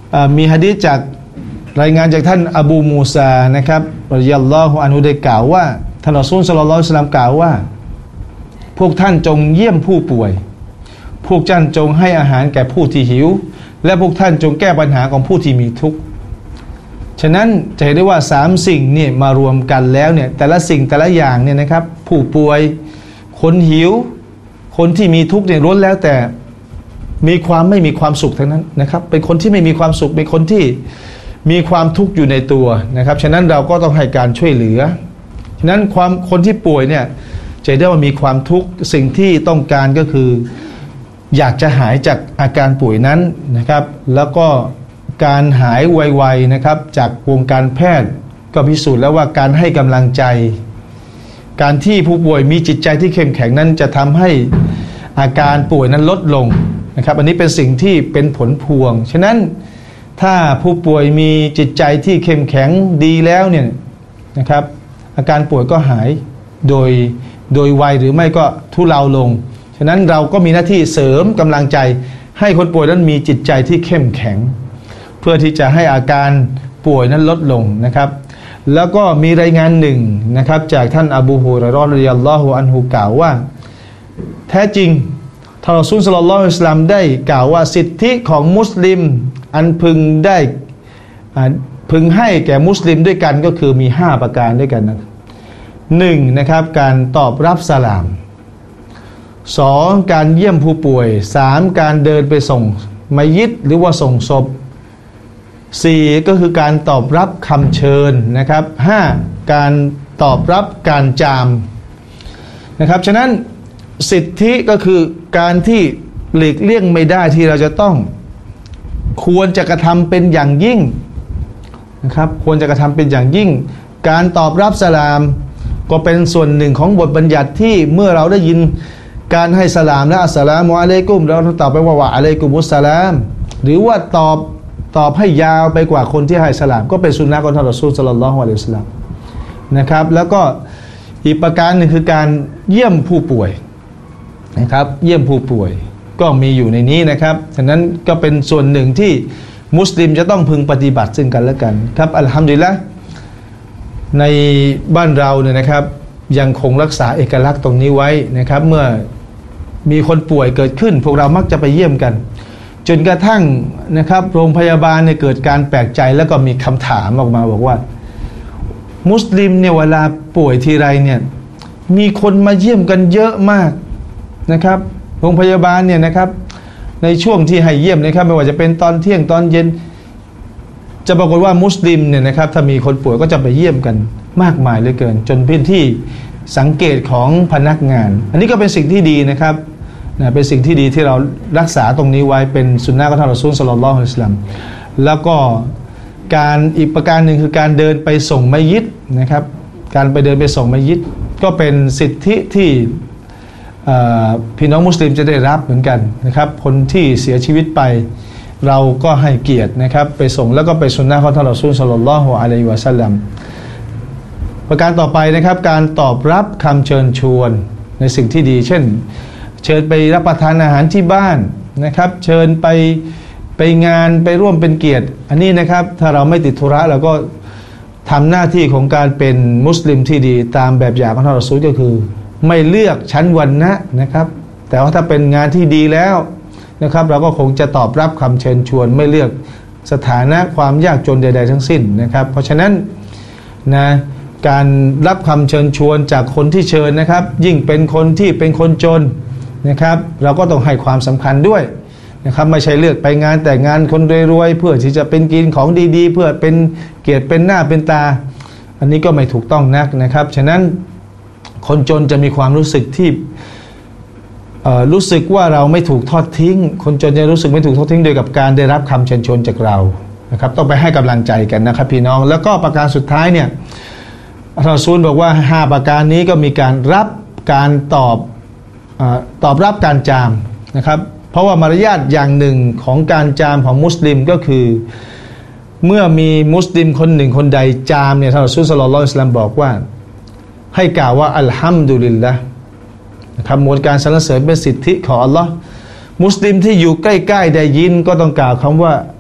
มีหะดีษจากรายงานจากท่านอบูมูซานะครับรอฎิยัลลอฮุอันฮุได้กล่าวว่าท่านรอซูลศ็อลลัลลอฮุอะลัยฮิวะซัลลัมกล่าวว่าพวกท่านจงเยี่ยมผู้ป่วยพวกท่านจงให้อาหารแก่ผู้ที่หิวและพวกท่านจงแก้ปัญหาของผู้ที่มีทุกข์ฉะนั้นจะเห็นได้ว่า3สิ่งเนี่ยมารวมกันแล้วเนี่ยแต่ละสิ่งแต่ละอย่างเนี่ยนะครับผู้ป่วยคนหิวคนที่มีทุกข์เนี่ยล้วนแล้วแต่ไม่มีความสุขทั้งนั้นนะครับเป็นคนที่ไม่มีความสุขเป็นคนที่มีความทุกข์อยู่ในตัวนะครับฉะนั้นเราก็ต้องให้การช่วยเหลือฉะนั้นคนที่ป่วยเนี่ยจะได้ว่ามีความทุกข์สิ่งที่ต้องการก็คืออยากจะหายจากอาการป่วยนั้นนะครับแล้วก็การหายไวๆนะครับจากวงการแพทย์ก็พิสูจน์แล้วว่าการให้กำลังใจการที่ผู้ป่วยมีจิตใจที่เข้มแข็งนั้นจะทำให้อาการป่วยนั้นลดลงนะครับอันนี้เป็นสิ่งที่เป็นผลพวงฉะนั้นถ้าผู้ป่วยมีจิตใจที่เข้มแข็งดีแล้วเนี่ยนะครับอาการป่วยก็หายโดยไวหรือไม่ก็ทุเลาลงฉะนั้นเราก็มีหน้าที่เสริมกำลังใจให้คนป่วยนั้นมีจิตใจที่เข้มแข็งเพื่อที่จะให้อาการป่วยนั้นลดลงนะครับแล้วก็มีรายงานหนึ่งนะครับจากท่านอบูฮุรอยเราะห์รอฎิยัลลอฮุอันฮุกล่าวว่าแท้จริงท่านรอซูลศ็อลลัลลอฮุอะลัยฮิวะซัลลัมได้กล่าวว่าสิทธิของมุสลิมอันพึงให้แก่มุสลิมด้วยกันก็คือมี5ประการด้วยกันนะ1นะครับการตอบรับสลาม2การเยี่ยมผู้ป่วย3การเดินไปส่งมัยยิตหรือว่าส่งศพ4ก็คือการตอบรับคำเชิญนะครับ5การตอบรับการจามนะครับฉะนั้นสิทธิก็คือการที่หลีกเลี่ยงไม่ได้ที่เราจะต้องควรจะกระทำเป็นอย่างยิ่งนะครับควรจะกระทำเป็นอย่างยิ่งการตอบรับสลามก็เป็นส่วนหนึ่งของบทบัญญัติที่เมื่อเราได้ยินการให้สลามและอัสสลามุอะลัยกุมเราต้องตอบไปว่าวะอะลัยกุมุสสลามหรือว่าตอบให้ยาวไปกว่าคนที่ให้สลามก็เป็นสุนนะของท่านรอซูลศ็อลลัลลอฮุอะลัยฮิวะซัลลัมนะครับแล้วก็อีกประการหนึ่งคือการเยี่ยมผู้ป่วยนะครับเยี่ยมผู้ป่วยก็มีอยู่ในนี้นะครับฉะนั้นก็เป็นส่วนหนึ่งที่มุสลิมจะต้องพึงปฏิบัติซึ่งกันและกันครับอัลฮัมดุลิลละห์ในบ้านเราเนี่ยนะครับยังคงรักษาเอกลักษณ์ตรงนี้ไว้นะครับเมื่อมีคนป่วยเกิดขึ้นพวกเรามักจะไปเยี่ยมกันจนกระทั่งนะครับโรงพยาบาลเนี่ยเกิดการแปลกใจแล้วก็มีคำถามออกมาบอกว่ามุสลิมเนี่ยเวลาป่วยทีไรเนี่ยมีคนมาเยี่ยมกันเยอะมากนะครับโรงพยาบาลเนี่ยนะครับในช่วงที่ให้เยี่ยมนะครับไม่ว่าจะเป็นตอนเที่ยงตอนเย็นจะปรากฏว่ามุสลิมเนี่ยนะครับถ้ามีคนป่วยก็จะไปเยี่ยมกันมากมายเหลือเกินจนเป็นที่สังเกตของพนักงานอันนี้ก็เป็นสิ่งที่ดีนะครับเป็นสิ่งที่ดีที่เรารักษาตรงนี้ไว้เป็นสุนนะของท่านรอซูลศ็อลลัลลอฮุอะลัยฮิวะซัลลัมแล้วก็การอีกประการหนึ่งคือการเดินไปส่งมัยยิตนะครับการไปเดินไปส่งมัยยิตก็เป็นสิทธิที่พี่น้องมุสลิมจะได้รับเหมือนกันนะครับคนที่เสียชีวิตไปเราก็ให้เกียรตินะครับไปส่งแล้วก็ไปสุนนะของท่านรอซูลศ็อลลัลลอฮุอะลัยฮิวะซัลลัมประการต่อไปนะครับการตอบรับคำเชิญชวนในสิ่งที่ดีเช่นเชิญไปรับประทานอาหารที่บ้านนะครับเชิญไปงานไปร่วมเป็นเกียรติอันนี้นะครับถ้าเราไม่ติดธุระเราก็ทำหน้าที่ของการเป็นมุสลิมที่ดีตามแบบอย่างของท่านรอซูลก็คือไม่เลือกชั้นวรรณะนะครับแต่ว่าถ้าเป็นงานที่ดีแล้วนะครับเราก็คงจะตอบรับคำเชิญชวนไม่เลือกสถานะความยากจนใดๆทั้งสิ้นนะครับเพราะฉะนั้นนะการรับคำเชิญชวนจากคนที่เชิญนะครับยิ่งเป็นคนที่เป็นคนจนนะครับเราก็ต้องให้ความสำคัญด้วยนะครับไม่ใช่เลือกไปงานแต่งงานคนรวยๆเพื่อที่จะเป็นกินของดีๆเพื่อเป็นเกียรติเป็นหน้าเป็นตาอันนี้ก็ไม่ถูกต้องนักนะครับฉะนั้นคนจนจะมีความรู้สึกที่รู้สึกว่าเราไม่ถูกทอดทิ้งคนจนจะรู้สึกไม่ถูกทอดทิ้งโดยกับการได้รับคำเชิญชวนจากเรานะครับต้องไปให้กำลังใจกันนะครับพี่น้องแล้วก็ประการสุดท้ายเนี่ยรอซูลบอกว่า5ประการนี้ก็มีการรับการตอบรับการจามนะครับเพราะว่ามารยาทอย่างหนึ่งของการจามของมุสลิมก็คือเมื่อมีมุสลิมคนหนึ่งคนใดจามเนี่ยท่านรอซูลศ็อลลัลลอฮุอะลัยฮิวะซัลลัมบอกว่าให้กล่าวว่าอัลฮัมดุลิลละห์นะครับมวลการสรรเสริญเป็นสิทธิของอัลลอฮ์มุสลิมที่อยู่ใกล้ๆได้ยินก็ต้องกล่าวคำว่า